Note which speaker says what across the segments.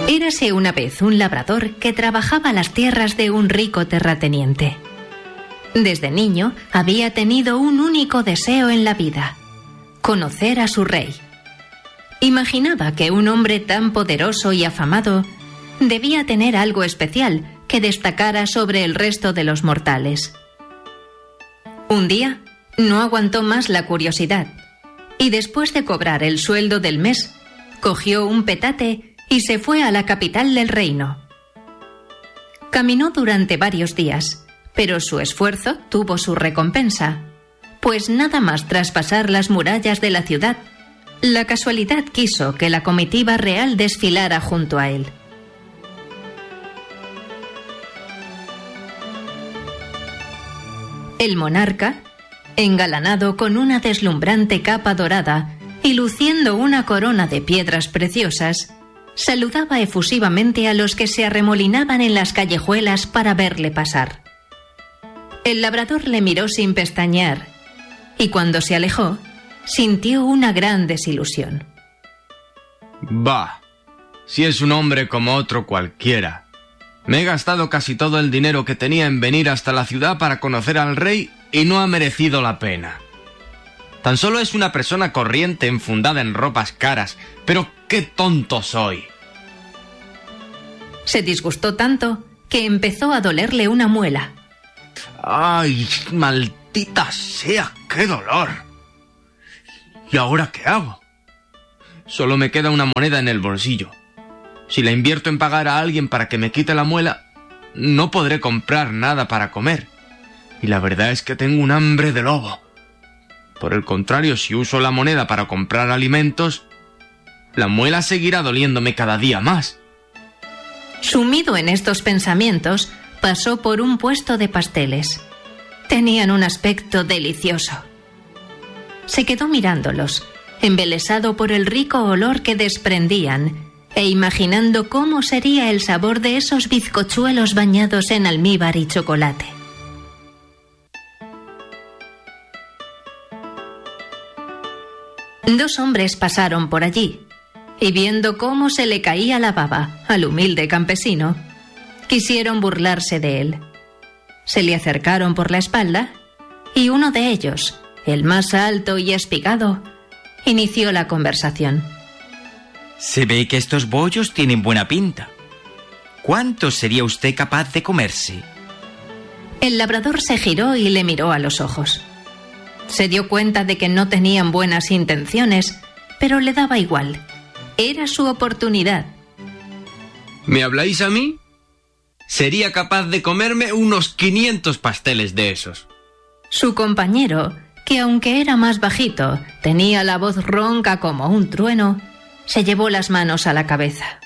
Speaker 1: Érase una vez un labrador que trabajaba las tierras de un rico terrateniente. Desde niño había tenido un único deseo en la vida: conocer a su rey. Imaginaba que un hombre tan poderoso y afamado debía tener algo especial que destacara sobre el resto de los mortales. Un día no aguantó más la curiosidad y, después de cobrar el sueldo del mes, cogió un petate y se fue a la capital del reino. Caminó durante varios días, pero su esfuerzo tuvo su recompensa, pues nada más traspasar las murallas de la ciudad, la casualidad quiso que la comitiva real desfilara junto a él. El monarca, engalanado con una deslumbrante capa dorada y luciendo una corona de piedras preciosas, saludaba efusivamente a los que se arremolinaban en las callejuelas para verle pasar. El labrador le miró sin pestañear y, cuando se alejó, sintió una gran desilusión.
Speaker 2: Bah, si es un hombre como otro cualquiera. Me he gastado casi todo el dinero que tenía en venir hasta la ciudad para conocer al rey y no ha merecido la pena. Tan solo es una persona corriente enfundada en ropas caras, pero ¡qué tonto soy!
Speaker 1: Se disgustó tanto que empezó a dolerle una muela.
Speaker 2: ¡Ay, maldita sea! ¡Qué dolor! ¿Y ahora qué hago? Solo me queda una moneda en el bolsillo. Si la invierto en pagar a alguien para que me quite la muela, no podré comprar nada para comer. Y la verdad es que tengo un hambre de lobo. Por el contrario, si uso la moneda para comprar alimentos, la muela seguirá doliéndome cada día más.
Speaker 1: Sumido en estos pensamientos, pasó por un puesto de pasteles. Tenían un aspecto delicioso. Se quedó mirándolos, embelesado por el rico olor que desprendían, e imaginando cómo sería el sabor de esos bizcochuelos bañados en almíbar y chocolate. Dos hombres pasaron por allí, y viendo cómo se le caía la baba al humilde campesino, quisieron burlarse de él. Se le acercaron por la espalda, y uno de ellos, el más alto y espigado, inició la conversación.
Speaker 3: Se ve que estos bollos tienen buena pinta. ¿Cuánto sería usted capaz de comerse?
Speaker 1: El labrador se giró y le miró a los ojos. Se dio cuenta de que no tenían buenas intenciones, pero le daba igual. Era su oportunidad.
Speaker 2: ¿Me habláis a mí? Sería capaz de comerme unos 500 pasteles de esos.
Speaker 1: Su compañero, que aunque era más bajito, tenía la voz ronca como un trueno, se llevó las manos a la cabeza.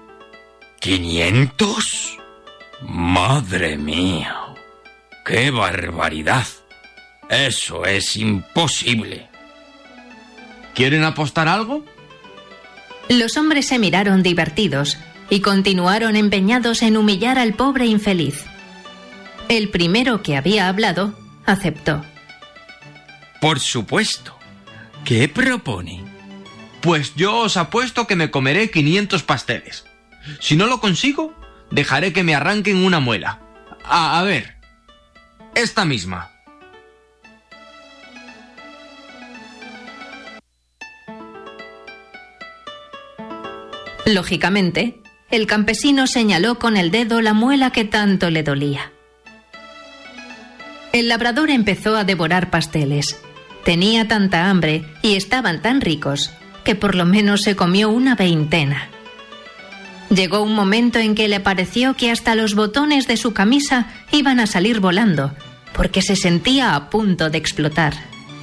Speaker 3: ¿500? ¡Madre mía! ¡Qué barbaridad! Eso es imposible.
Speaker 2: ¿Quieren apostar algo?
Speaker 1: Los hombres se miraron divertidos y continuaron empeñados en humillar al pobre infeliz. El primero que había hablado aceptó.
Speaker 3: Por supuesto. ¿Qué propone?
Speaker 2: Pues yo os apuesto que me comeré 500 pasteles. Si no lo consigo, dejaré que me arranquen una muela. A ver, esta misma.
Speaker 1: Lógicamente, el campesino señaló con el dedo la muela que tanto le dolía. El labrador empezó a devorar pasteles. Tenía tanta hambre y estaban tan ricos que por lo menos se comió una veintena. Llegó un momento en que le pareció que hasta los botones de su camisa iban a salir volando, porque se sentía a punto de explotar.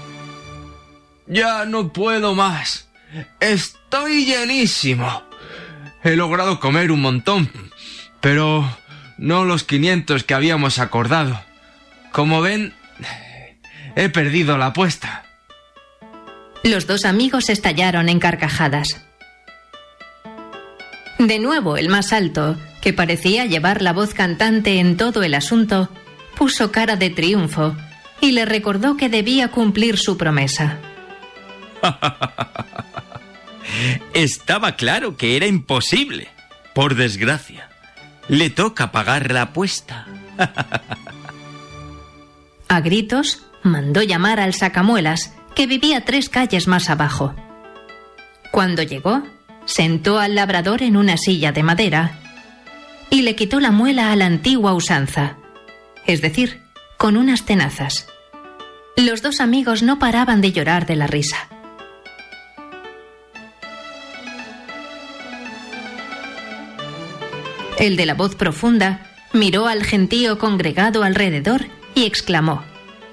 Speaker 2: Ya no puedo más. Estoy llenísimo. He logrado comer un montón, pero no los 500 que habíamos acordado. Como ven, he perdido la apuesta.
Speaker 1: Los dos amigos estallaron en carcajadas. De nuevo, el más alto, que parecía llevar la voz cantante en todo el asunto, puso cara de triunfo y le recordó que debía cumplir su promesa.
Speaker 3: Estaba claro que era imposible. Por desgracia, le toca pagar la apuesta.
Speaker 1: A gritos, mandó llamar al sacamuelas, que vivía 3 calles más abajo. Cuando llegó, sentó al labrador en una silla de madera y le quitó la muela a la antigua usanza, es decir, con unas tenazas. Los 2 amigos no paraban de llorar de la risa. El de la voz profunda miró al gentío congregado alrededor y exclamó: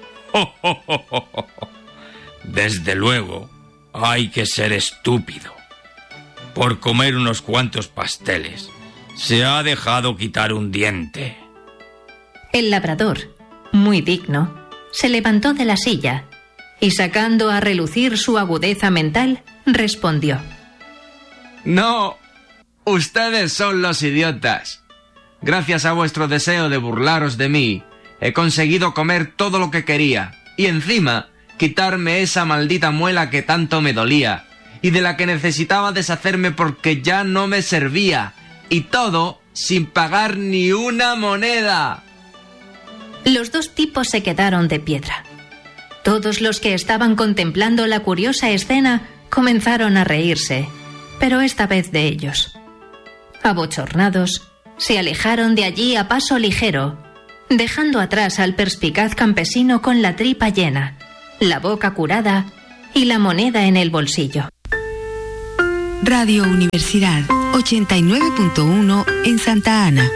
Speaker 3: Desde luego, hay que ser estúpido. Por comer unos cuantos pasteles, se ha dejado quitar un diente.
Speaker 1: El labrador, muy digno, se levantó de la silla y, sacando a relucir su agudeza mental, respondió:
Speaker 2: No, ustedes son los idiotas. Gracias a vuestro deseo de burlaros de mí, he conseguido comer todo lo que quería y encima quitarme esa maldita muela que tanto me dolía y de la que necesitaba deshacerme porque ya no me servía, y todo sin pagar ni una moneda.
Speaker 1: Los 2 tipos se quedaron de piedra. Todos los que estaban contemplando la curiosa escena comenzaron a reírse, pero esta vez de ellos. Abochornados, se alejaron de allí a paso ligero, dejando atrás al perspicaz campesino con la tripa llena, la boca curada y la moneda en el bolsillo.
Speaker 4: Radio Universidad 89.1 en Santa Ana.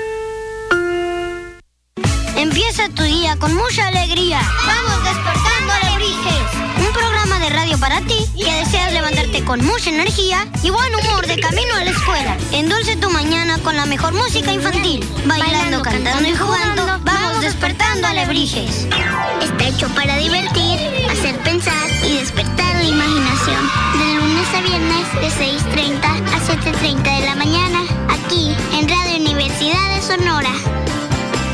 Speaker 5: Empieza tu día con mucha alegría. ¡Vamos despertando alebrijes! Un programa de radio para ti que deseas levantarte con mucha energía y buen humor de camino a la escuela. Endulce tu mañana con la mejor música infantil. Bailando, cantando y jugando, vamos despertando alebrijes.
Speaker 6: Está hecho para divertir, hacer pensar y despertar la imaginación. De lunes a viernes de 6:30 a 7:30 de la mañana, aquí en Radio Universidad de Sonora.